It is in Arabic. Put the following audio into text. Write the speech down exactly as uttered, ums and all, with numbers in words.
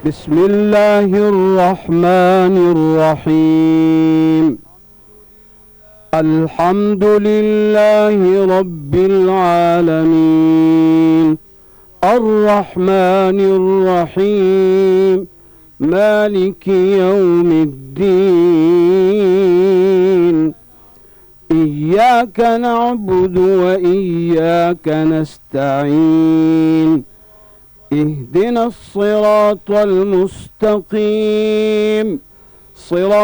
بسم الله الرحمن الرحيم الحمد لله رب العالمين الرحمن الرحيم مالك يوم الدين إياك نعبد وإياك نستعين اهدنا الصراط المستقيم صراط